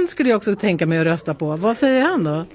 han skulle jag också tänka mig att rösta på. Vad säger han då?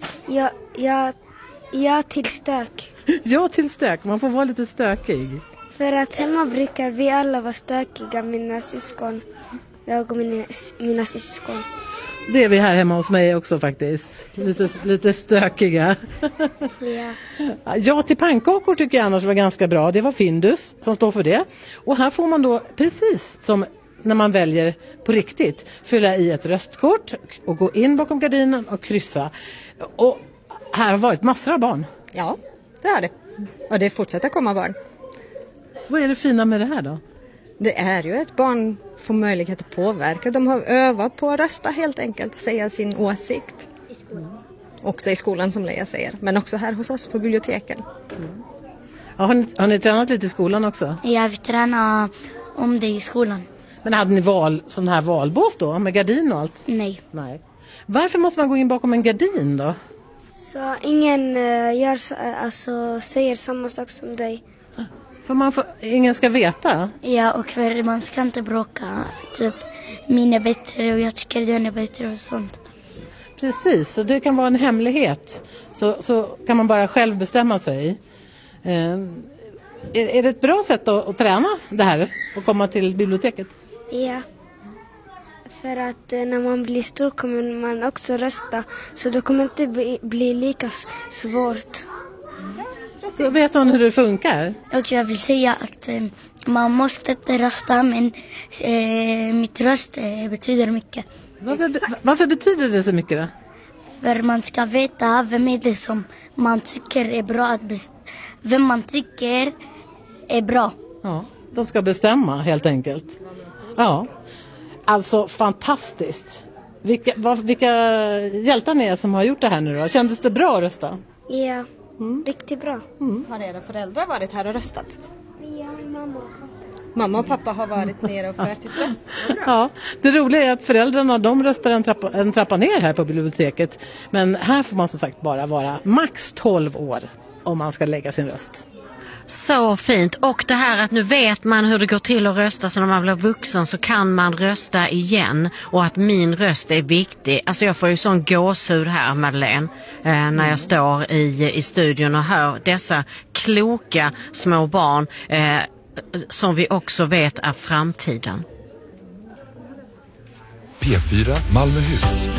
Ja till stök. Ja till stök, man får vara lite stökig. För att hemma brukar vi alla vara stökiga, mina syskon. Jag och mina syskon. Det är vi här hemma hos mig också faktiskt. Lite stökiga. Ja. Ja till pannkakor tycker jag annars var ganska bra. Det var Findus som står för det. Och här får man då precis som när man väljer på riktigt fylla i ett röstkort och gå in bakom gardinen och kryssa. Och här har varit massor av barn. Ja, det har det. Och det fortsätter komma barn. Vad är det fina med det här då? Det är ju ett barn får möjlighet att påverka. De har övat på att rösta helt enkelt, säga sin åsikt. Också i skolan som Leia säger, men också här hos oss på biblioteken. Ja, har ni tränat lite i skolan också? Ja, vi tränar om det i skolan. Men hade ni sån här valbås då, med gardin och allt? Nej. Varför måste man gå in bakom en gardin då? Så ingen säger samma sak som dig. För ingen ska veta? Ja, och för man ska inte bråka. Typ, min är bättre och jag tycker den är bättre och sånt. Precis, så det kan vara en hemlighet. Så kan man bara själv bestämma sig. Är det ett bra sätt att träna det här och komma till biblioteket? Ja, för att när man blir stor kommer man också rösta. Så det kommer inte bli lika svårt. Så vet man hur det funkar? Och jag vill säga att man måste inte rösta, men mitt röst betyder mycket. Varför betyder det så mycket då? För man ska veta vem är det som man tycker är bra vem man tycker är bra. Ja, de ska bestämma helt enkelt. Ja, alltså fantastiskt. Vilka hjältar ni är som har gjort det här nu då? Kändes det bra att rösta? Ja, riktigt bra. Har era föräldrar varit här och röstat? Ja, mamma. Mamma och pappa har varit nere och förtidsröstat. Ja, det roliga är att föräldrarna de röstar en trappa ner här på biblioteket. Men här får man som sagt bara vara max 12 år om man ska lägga sin röst. Så fint. Och det här att nu vet man hur det går till att rösta, så när man blir vuxen så kan man rösta igen, och att min röst är viktig. Alltså jag får ju sån gåshud här, Madeleine, när jag står i studion och hör dessa kloka små barn som vi också vet är framtiden. P4 Malmöhus.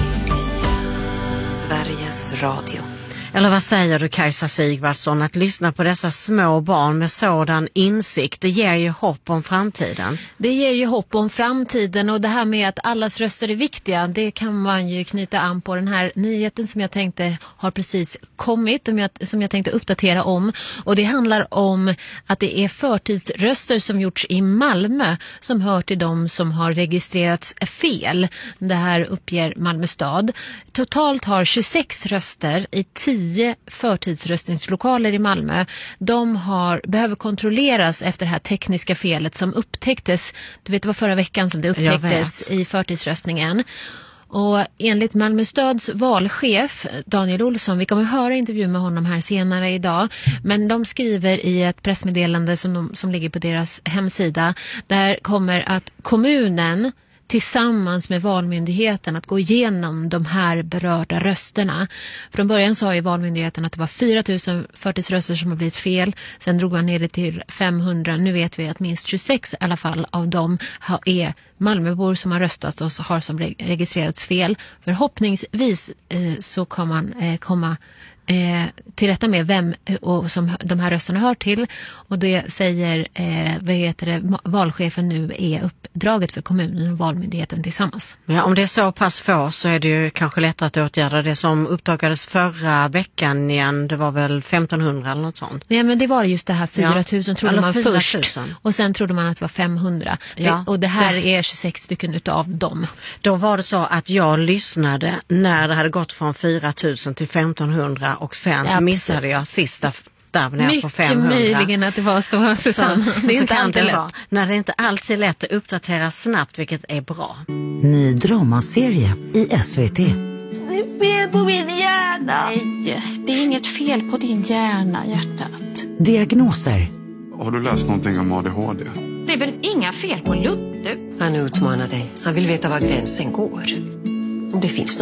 Sveriges Radio. Eller vad säger du, Kajsa Sigvardsson, att lyssna på dessa små barn med sådan insikt, det ger ju hopp om framtiden. Det ger ju hopp om framtiden, och det här med att allas röster är viktiga, det kan man ju knyta an på den här nyheten som jag tänkte har precis kommit, som jag tänkte uppdatera om. Och det handlar om att det är förtidsröster som gjorts i Malmö som hör till de som har registrerats fel. Det här uppger Malmö stad. Totalt har 26 röster i 10 förtidsröstningslokaler i Malmö. De behöver kontrolleras efter det här tekniska felet som upptäcktes. Du vet, det var förra veckan som det upptäcktes i förtidsröstningen. Och enligt Malmö stads valchef Daniel Olsson, vi kommer höra intervju med honom här senare idag, men de skriver i ett pressmeddelande som ligger på deras hemsida, där kommer att kommunen tillsammans med Valmyndigheten att gå igenom de här berörda rösterna. Från början sa ju Valmyndigheten att det var 4 000 förtidsröster som har blivit fel. Sen drog man ner det till 500. Nu vet vi att minst 26 i alla fall av dem är Malmöbor som har röstat och har som registrerats fel. Förhoppningsvis så kan man komma till rätta med vem och som de här rösterna hör till, och det säger valchefen nu är uppdraget för kommunen och Valmyndigheten tillsammans. Ja, om det är så pass få så är det ju kanske lättare att åtgärda det som uppdagades förra veckan igen. Det var väl 1500 eller något sånt. Nej, men det var just det här 4000 trodde man 4 000. först, och sen trodde man att det var 500. Ja, och det här är 26 stycken utav dem. Då var det så att jag lyssnade när det hade gått från 4 000 till 1500 och sen missade jag sista där ner på 500. Mycket möjligen att det var så, Susanne. Det är inte alltid lätt. Nej, det är inte alltid lätt att uppdatera snabbt, vilket är bra. Ny dramaserie i SVT. Det är fel på min hjärna. Nej, det är inget fel på din hjärna, hjärtat. Diagnoser. Har du läst någonting om ADHD? Det är väl inga fel på Ludde? Han utmanar dig. Han vill veta var gränsen går. Om det finns